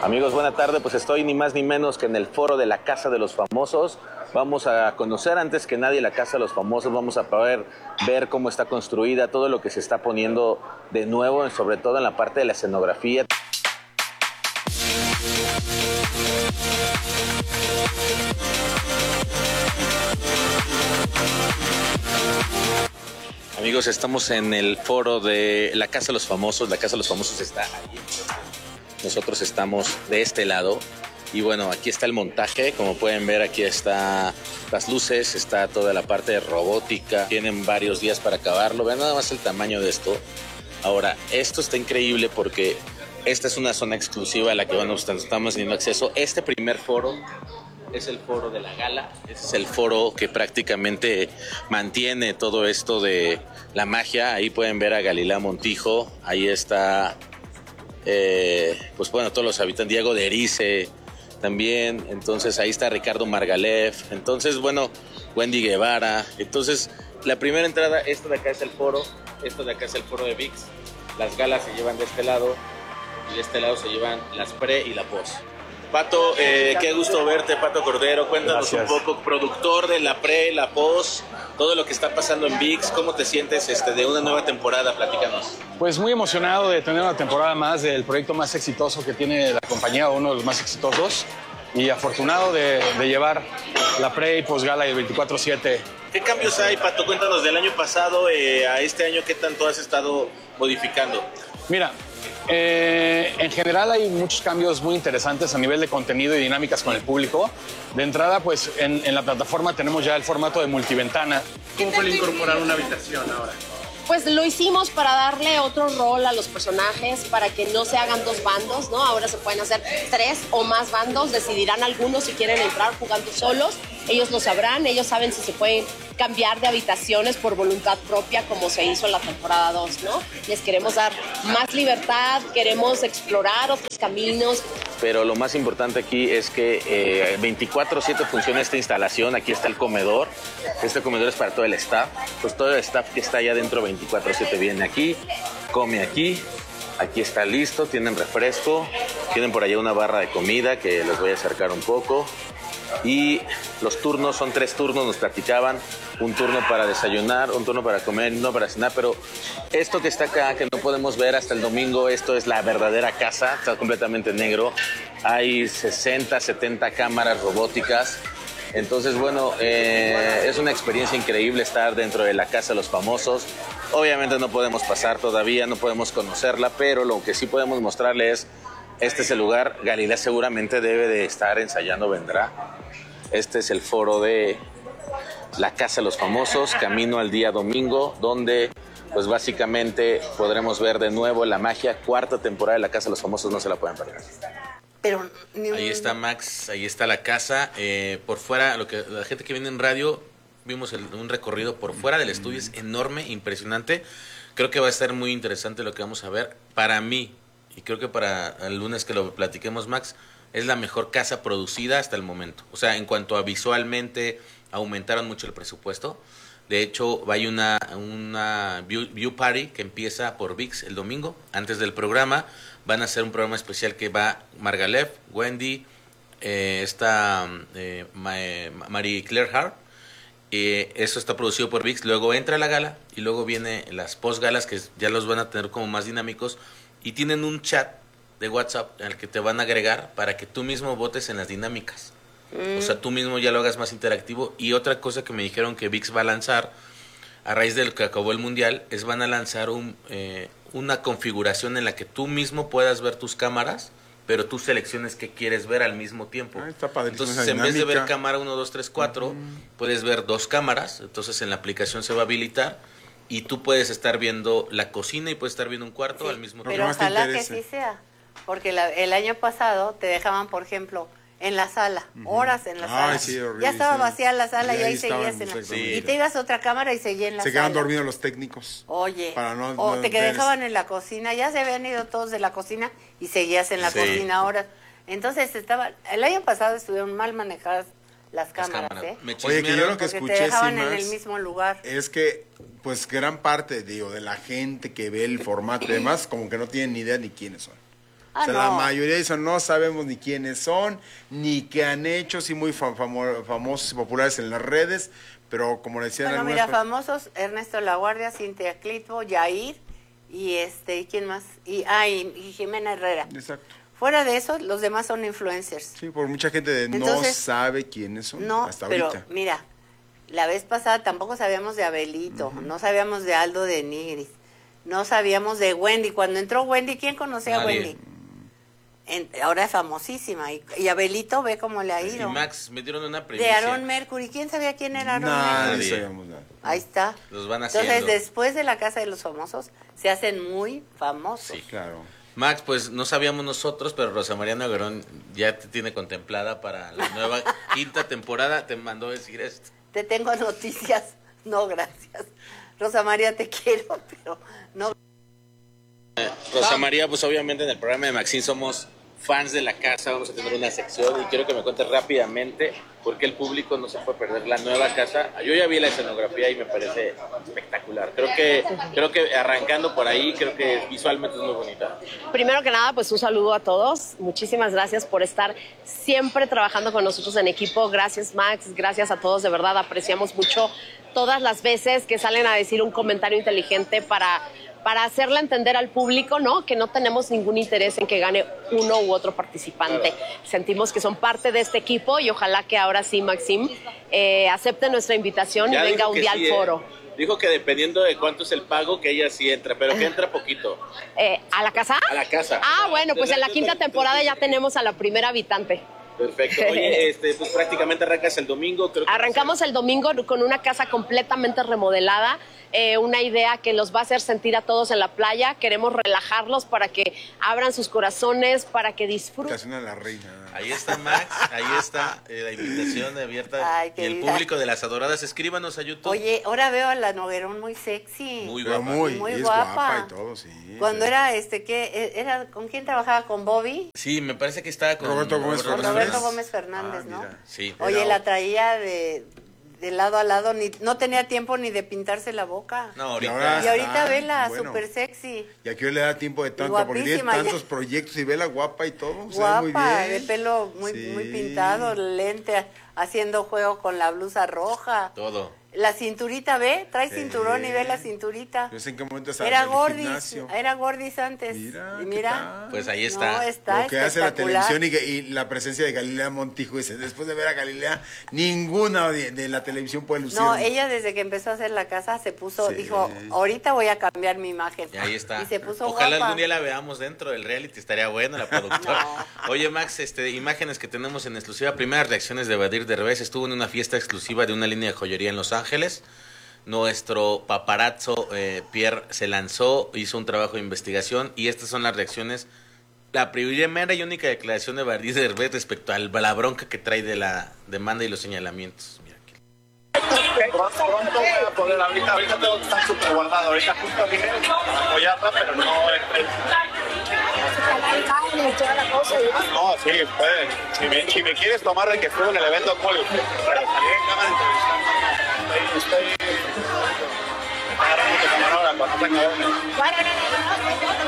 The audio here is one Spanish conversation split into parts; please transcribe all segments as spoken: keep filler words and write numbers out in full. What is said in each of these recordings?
Amigos, buena tarde. Pues estoy ni más ni menos que en el foro de la Casa de los Famosos. Vamos a conocer antes que nadie la Casa de los Famosos. Vamos a poder ver cómo está construida, todo lo que se está poniendo de nuevo, sobre todo en la parte de la escenografía. Amigos, estamos en el foro de la Casa de los Famosos. La Casa de los Famosos está ahí. Nosotros estamos de este lado. Y bueno, aquí está el montaje. Como pueden ver, aquí está las luces, está toda la parte de robótica. Tienen varios días para acabarlo. Vean nada más el tamaño de esto. Ahora, esto está increíble porque esta es una zona exclusiva a la que bueno, estamos teniendo acceso. Este primer foro es el foro de la gala. Este es el foro que prácticamente mantiene todo esto de la magia. Ahí pueden ver a Galilea Montijo. Ahí está, eh, pues bueno, todos los habitantes. Diego de Erice también. Entonces ahí está Ricardo Margalef. Entonces, bueno, Wendy Guevara. Entonces, la primera entrada, esto de acá es el foro. Esto de acá es el foro de VIX. Las galas se llevan de este lado. Y de este lado se llevan las pre y la post. Pato, eh, qué gusto verte, Pato Cordero. Cuéntanos Gracias. Un poco, productor de la pre, la post, todo lo que está pasando en VIX. ¿Cómo te sientes este, de una nueva temporada? Platícanos. Pues muy emocionado de tener una temporada más del proyecto más exitoso que tiene la compañía, uno de los más exitosos. Y afortunado de, de llevar la pre y post gala del veinticuatro siete. ¿Qué cambios hay, Pato? Cuéntanos del año pasado eh, a este año, ¿qué tanto has estado modificando? Mira, Eh, en general hay muchos cambios muy interesantes a nivel de contenido y dinámicas con el público. De entrada, pues en, en la plataforma tenemos ya el formato de multiventana. ¿Cómo fue el incorporar una habitación ahora? Pues lo hicimos para darle otro rol a los personajes, para que no se hagan dos bandos, ¿no? Ahora se pueden hacer tres o más bandos, decidirán algunos si quieren entrar jugando solos. Ellos lo sabrán, ellos saben si se pueden cambiar de habitaciones por voluntad propia, como se hizo en la temporada dos, ¿no? Les queremos dar más libertad, queremos explorar otros caminos. Pero lo más importante aquí es que eh, veinticuatro siete funciona esta instalación. Aquí está el comedor. Este comedor es para todo el staff. Pues todo el staff que está allá adentro veinticuatro siete viene aquí, come aquí. Aquí está listo, tienen refresco. Tienen por allá una barra de comida que les voy a acercar un poco. Y los turnos son tres turnos, nos platicaban. Un turno para desayunar, un turno para comer, uno para cenar. Pero esto que está acá, que no podemos ver hasta el domingo, esto es la verdadera casa. Está completamente negro. Hay sesenta, setenta cámaras robóticas. Entonces, bueno, eh, es una experiencia increíble estar dentro de la Casa de los Famosos. Obviamente no podemos pasar todavía, no podemos conocerla, pero lo que sí podemos mostrarle es, este es el lugar. Galilea seguramente debe de estar ensayando, vendrá. Este es el foro de la Casa de los Famosos, camino al día domingo, donde pues básicamente podremos ver de nuevo la magia. Cuarta temporada de la Casa de los Famosos, no se la pueden perder. Pero ni... Ahí está Max, ahí está la casa. Eh, por fuera, lo que la gente que viene en radio, vimos el, un recorrido por fuera del estudio, es enorme, impresionante. Creo que va a estar muy interesante lo que vamos a ver. Para mí, y creo que para el lunes que lo platiquemos, Max, es la mejor casa producida hasta el momento. O sea, en cuanto a visualmente, aumentaron mucho el presupuesto. De hecho, hay una, una view, view party que empieza por VIX el domingo, antes del programa. Van a hacer un programa especial que va Margalef, Wendy, eh, está eh, Marie Claire Hart. Eh, eso está producido por VIX. Luego entra la gala y luego viene las post-galas, que ya los van a tener como más dinámicos. Y tienen un chat de WhatsApp al que te van a agregar para que tú mismo votes en las dinámicas. Mm. O sea, tú mismo ya lo hagas más interactivo. Y otra cosa que me dijeron que VIX va a lanzar, a raíz de lo que acabó el Mundial, es van a lanzar un, eh, una configuración en la que tú mismo puedas ver tus cámaras, pero tú selecciones qué quieres ver al mismo tiempo. Ah, está padrísimo. Entonces, en vez de ver cámara uno, dos, tres, cuatro, uh-huh, puedes ver dos cámaras. Entonces, en la aplicación se va a habilitar y tú puedes estar viendo la cocina y puedes estar viendo un cuarto sí, al mismo pero tiempo. Pero ojalá que sí sea, porque la, el año pasado te dejaban, por ejemplo, en la sala, uh-huh, horas en la sala. Ay, sí, horrible, ya estaba sí. vacía la sala y, y ahí, ahí seguías en la sí. Y te ibas a otra cámara y seguías en la se sala. Se quedaban dormidos los técnicos. Oye, para no, o no te que dejaban en la cocina, ya se habían ido todos de la cocina y seguías en la sí. cocina horas. Entonces estaba, el año pasado estuvieron mal manejadas las cámaras, las cámaras. ¿eh? Oye, que yo lo que escuché, te dejaban sí, en Max, el mismo lugar. Es que, pues, gran parte, digo, de la gente que ve el formato y demás, como que no tienen ni idea ni quiénes son. Ah, o sea, no. la mayoría de eso no sabemos ni quiénes son, ni qué han hecho, sí muy fam- famo- famosos y populares en las redes, pero como le decían Bueno, algunas mira, per- famosos, Ernesto Laguardia, Cintia Clitbo, Yair, y este, ¿y quién más? Y, ah, y, y Jimena Herrera. Exacto. Fuera de eso, los demás son influencers. Sí, por mucha gente de no Entonces, sabe quiénes son No, hasta pero ahorita. mira, la vez pasada tampoco sabíamos de Abelito, no sabíamos de Aldo de Nigris, no sabíamos de Wendy. Cuando entró Wendy, ¿quién conocía Nadie. a Wendy? En- ahora es famosísima. Y, y Abelito ve cómo le ha Y ido. Max, me dieron una De primicia. Aaron Mercury, ¿quién sabía quién era Aaron Nadie Mercury? sabíamos nada. Ahí está. Los van Entonces, haciendo. después de la Casa de los Famosos, se hacen muy famosos. Sí. Claro. Max, pues no sabíamos nosotros, pero Rosa María Noguerón ya te tiene contemplada para la nueva quinta temporada. Te mandó decir esto. Te tengo noticias. No, gracias. Rosa María, te quiero, pero no. Rosa María, pues obviamente en el programa de Maxine somos fans de la casa, vamos a tener una sección y quiero que me cuentes rápidamente por qué el público no se puede perder la nueva casa. Yo ya vi la escenografía y me parece espectacular. Creo que creo que arrancando por ahí, creo que visualmente es muy bonita. Primero que nada, pues un saludo a todos. Muchísimas gracias por estar siempre trabajando con nosotros en equipo. Gracias, Max. Gracias a todos. De verdad, apreciamos mucho todas las veces que salen a decir un comentario inteligente para, para hacerle entender al público, ¿no? Que no tenemos ningún interés en que gane uno u otro participante. Sentimos que son parte de este equipo y ojalá que ahora sí, Maxim, eh, acepte nuestra invitación Ya y venga dijo un que día sí, al ¿eh? foro. Dijo que dependiendo de cuánto es el pago, que ella sí entra, pero que entra poquito. Eh, ¿A la casa? A la casa. Ah, bueno, pues en la quinta temporada ya tenemos a la primera habitante. Perfecto. Oye, este, pues prácticamente arrancas el domingo. Creo que Arrancamos el domingo con una casa completamente remodelada, eh, una idea que los va a hacer sentir a todos en la playa. Queremos relajarlos para que abran sus corazones, para que disfruten. Estación a la reina. Ahí está Max, ahí está eh, la invitación abierta. Ay, y el querida. público de las adoradas, escríbanos a YouTube. Oye, ahora veo a la Noguerón muy sexy. Muy Pero guapa. muy, Muy y es guapa. guapa. y todo, sí. Cuando sí. era, este, ¿qué? Era, ¿con quién trabajaba? ¿Con Bobby? Sí, me parece que estaba con Roberto Gómez Con Fernández. Roberto Gómez Fernández, Ah, ¿no? mira. Sí. Oye, Era- la traía de, de lado a lado, ni, no tenía tiempo ni de pintarse la boca. No, ahorita. Y ahora- Y ahorita Ah, vela, bueno. súper sexy. Y aquí hoy le da tiempo de tanto, porque tiene guapísima, tantos ya. proyectos y vela guapa y todo. se ve muy Guapa, bien. de pelo muy, Sí. muy pintado, lente, haciendo juego con la blusa roja. Todo. La cinturita, ¿ve? Trae Eh. cinturón y ve la cinturita. Yo sé en qué momento estaba Era en el gordis, gimnasio. era gordis antes. Mira, y ¿qué mira. tal? Pues ahí está. No, está Lo que hace la espectacular. televisión y, que- y la presencia de Galilea Montijo. Dice, después de ver a Galilea, ninguna de, de la televisión puede lucir. No, ella desde que empezó a hacer la casa se puso, Sí. dijo, ahorita voy a cambiar mi imagen. Y ahí está. Y se puso Ojalá guapa. algún día la veamos dentro del reality, estaría bueno la productora. Oye, Max, este, imágenes que tenemos en exclusiva. Primeras reacciones de Badir Derbez. Estuvo en una fiesta exclusiva de una línea de joyería en Los Ángeles. Nuestro paparazzo eh, Pierre se lanzó, hizo un trabajo de investigación y estas son las reacciones. La primera y única declaración de Badir Derbez respecto a la bronca que trae de la demanda y los señalamientos. Mira aquí. Pronto, pronto voy a poder, ahorita, ahorita tengo que estar súper guardado, ahorita justo vine para apoyarla, pero no es el... No, sí, puede. Si me, si me quieres tomar de que estuve en el evento, Poli, pero salí en cámara de televisión, estoy... estoy agarrando tu camarógrafo, no tengo dónde.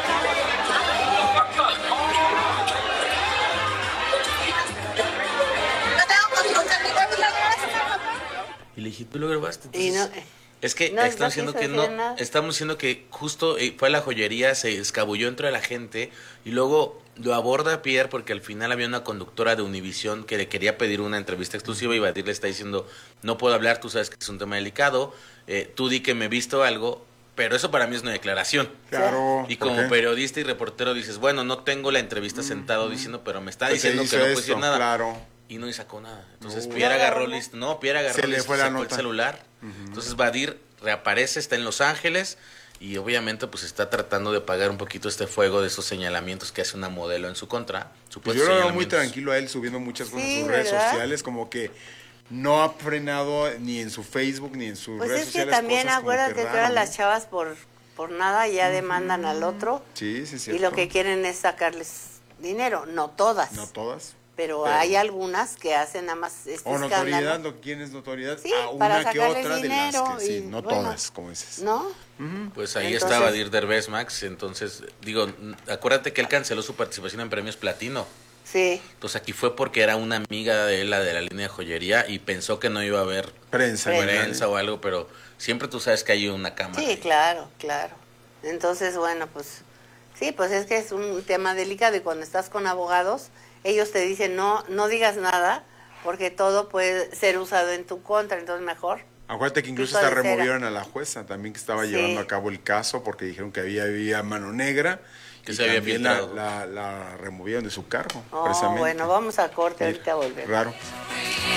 Y le dije, ¿tú lo grabaste? Y no, Entonces, es que no, estamos no diciendo quiso que no, decir nada. estamos diciendo que justo eh, fue a la joyería, se escabulló entre la gente y luego lo aborda Pierre porque al final había una conductora de Univisión que le quería pedir una entrevista exclusiva y Badir le está diciendo, no puedo hablar, tú sabes que es un tema delicado, eh, tú di que me he visto algo, pero eso para mí es una declaración. Claro. Y ¿por como qué? periodista y reportero dices, bueno, no tengo la entrevista sentado diciendo, pero me está Pues se diciendo que hizo no puedo esto, decir nada. Claro. Y no y sacó nada. Entonces No. Pierre No agarró agarró, listo. No, Pierre agarró Se le listo, fue la sacó el nota. celular. Entonces Badir reaparece, está en Los Ángeles y obviamente pues está tratando de pagar un poquito este fuego de esos señalamientos que hace una modelo en su contra. Pues Supuestos yo lo veo muy señalamientos. tranquilo a él subiendo muchas cosas Sí, en sus redes ¿verdad? sociales, como que no ha frenado ni en su Facebook ni en sus pues redes es que sociales. también cosas como acuérdate que raro, ahora ¿no? las chavas por, por nada ya demandan al otro Sí, sí, sí. y lo que quieren es sacarles dinero, no todas. No todas. pero, Pero- hay algunas que hacen nada más este O notoriedad, escándalo. ¿no? ¿Quién es notoriedad? Sí, a para una que sacarles otra de las dinero que sí, y, no bueno, todas, como dices. ¿No? Pues ahí Entonces- estaba Dir Derbez, Max. Entonces, digo, n- acuérdate que él canceló su participación en Premios Platino. Sí, Entonces aquí fue porque era una amiga de él, la de la línea de joyería, y pensó que no iba a haber Prensa. prensa o algo, pero siempre tú sabes que hay una cámara. sí, ahí. claro, claro. Entonces, bueno, pues sí, pues es que es un tema delicado y cuando estás con abogados, ellos te dicen no, no digas nada porque todo puede ser usado en tu contra, entonces mejor. Acuérdate que incluso Pico hasta de cera. removieron a la jueza también que estaba Sí. llevando a cabo el caso porque dijeron que había, había mano negra. Que y se había también la, filtrado. la, la removieron de su cargo, Oh, precisamente. bueno, vamos a corte, Mira, ahorita volvemos. Raro.